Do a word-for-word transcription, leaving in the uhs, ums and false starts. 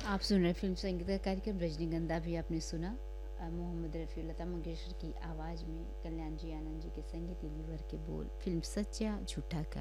आप सुन रहे फिल्म संगीत का कार्यक्रम रजनीगंधा भी आपने सुना। अ, मोहम्मद रफ़ी, लता मंगेशकर की आवाज़ में कल्याण जी आनंद जी के संगीत, दिलवर के बोल, फिल्म सच्चा झूठा का